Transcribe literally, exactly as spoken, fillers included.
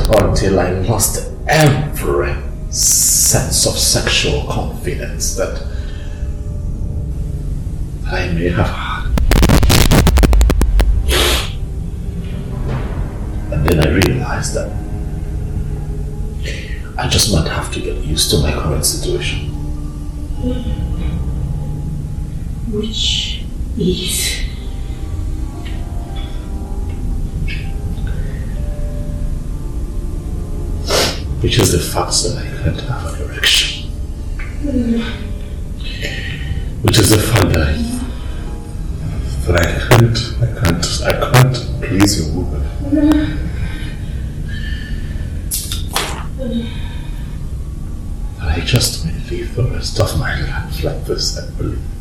until I lost every sense of sexual confidence that I may have had. And then I realized that I just might have to get used to my current situation. Which is? Which is the fact that I can't have an erection. Mm. Which is the fact that I, that I can't, I can't, I can't please your woman. Mm. I just made the first of my life like this, I believe.